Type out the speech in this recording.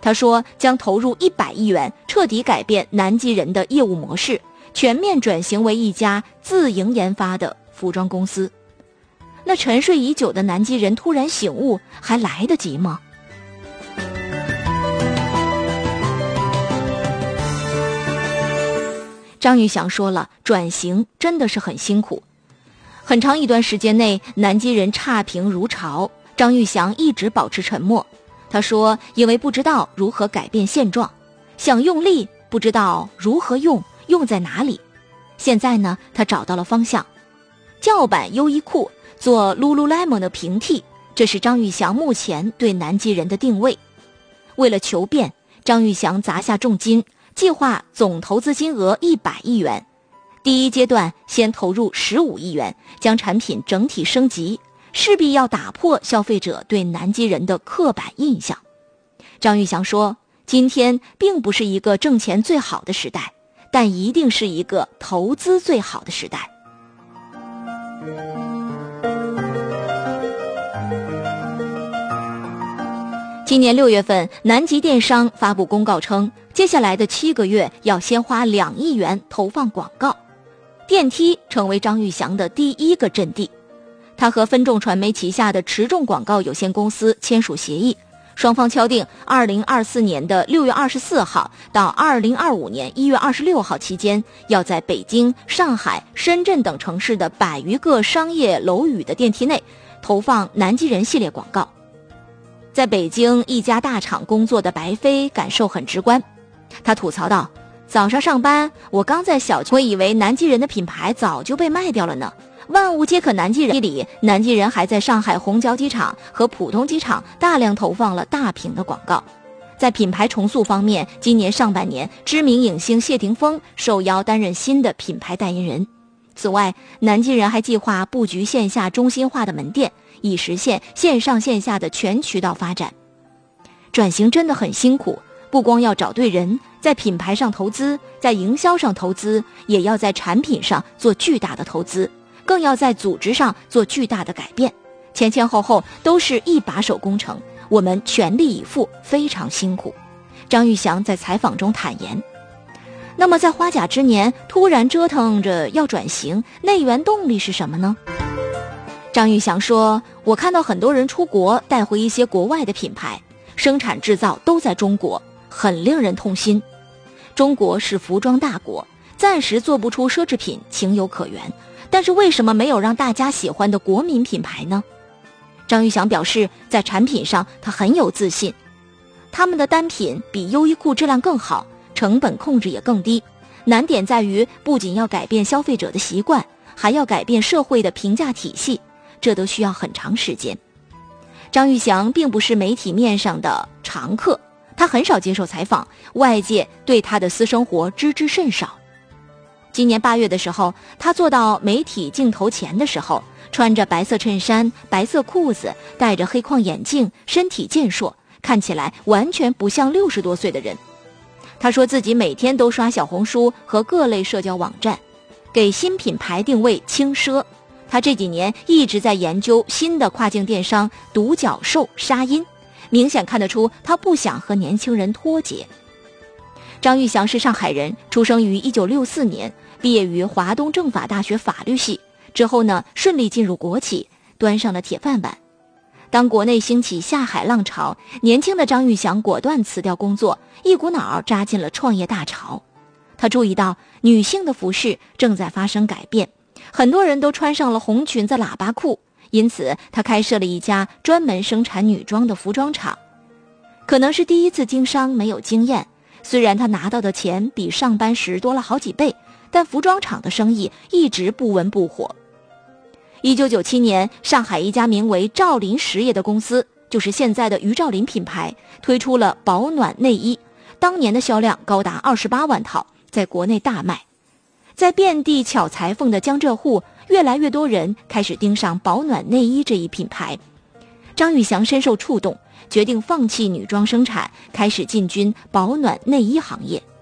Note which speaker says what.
Speaker 1: 他说将投入100亿元，彻底改变南极人的业务模式，全面转型为一家自营研发的服装公司。那沉睡已久的南极人突然醒悟，还来得及吗？张玉祥说了，转型真的是很辛苦。很长一段时间内，南极人差评如潮，张玉祥一直保持沉默。他说，因为不知道如何改变现状，想用力，不知道如何用，用在哪里。现在呢，他找到了方向，叫板优衣库，做 Lululemon 的平替，这是张玉祥目前对南极人的定位。为了求变，张玉祥砸下重金，计划总投资金额100亿元。第一阶段先投入15亿元，将产品整体升级，势必要打破消费者对南极人的刻板印象。张玉祥说，今天并不是一个挣钱最好的时代，但一定是一个投资最好的时代。今年6月份，南极电商发布公告称，接下来的7个月要先花2亿元投放广告。电梯成为张玉祥的第一个阵地。他和分众传媒旗下的持众广告有限公司签署协议，双方敲定2024年的6月24号到2025年1月26号期间，要在北京、上海、深圳等城市的100余个商业楼宇的电梯内投放南极人系列广告。在北京一家大厂工作的白飞感受很直观，他吐槽道，早上上班，我刚在小区，我以为南极人的品牌早就被卖掉了呢。万物皆可南极人里，南极人还在上海虹桥机场和浦东机场大量投放了大屏的广告。在品牌重塑方面，今年上半年，知名影星谢霆锋受邀担任新的品牌代言人。此外，南极人还计划布局线下中心化的门店，以实现线上线下的全渠道发展。转型真的很辛苦，不光要找对人，在品牌上投资，在营销上投资，也要在产品上做巨大的投资，更要在组织上做巨大的改变，前前后后都是一把手工程，我们全力以赴，非常辛苦。张玉祥在采访中坦言。那么在花甲之年突然折腾着要转型，内源动力是什么呢？张玉祥说，我看到很多人出国带回一些国外的品牌，生产制造都在中国，很令人痛心。中国是服装大国，暂时做不出奢侈品，情有可原，但是为什么没有让大家喜欢的国民品牌呢？张玉祥表示，在产品上他很有自信，他们的单品比优衣库质量更好，成本控制也更低。难点在于不仅要改变消费者的习惯，还要改变社会的评价体系，这都需要很长时间。张玉祥并不是媒体面上的常客，他很少接受采访，外界对他的私生活知之甚少。今年8月的时候，他坐到媒体镜头前的时候，穿着白色衬衫、白色裤子，戴着黑框眼镜，身体健硕，看起来完全不像60多岁的人。他说自己每天都刷小红书和各类社交网站，给新品牌定位轻奢。他这几年一直在研究新的跨境电商独角兽沙因，明显看得出他不想和年轻人脱节。张玉祥是上海人，出生于1964年，毕业于华东政法大学法律系，之后呢，顺利进入国企，端上了铁饭碗。当国内兴起下海浪潮，年轻的张玉祥果断辞掉工作，一股脑扎进了创业大潮。他注意到女性的服饰正在发生改变，很多人都穿上了红裙子喇叭裤，因此他开设了一家专门生产女装的服装厂。可能是第一次经商没有经验，虽然他拿到的钱比上班时多了好几倍，但服装厂的生意一直不温不火。1997年，上海一家名为兆林实业的公司，就是现在的于兆林品牌，推出了保暖内衣，当年的销量高达28万套，在国内大卖。在遍地巧裁缝的江浙沪，越来越多人开始盯上保暖内衣这一品牌。张玉祥深受触动，决定放弃女装生产，开始进军保暖内衣行业。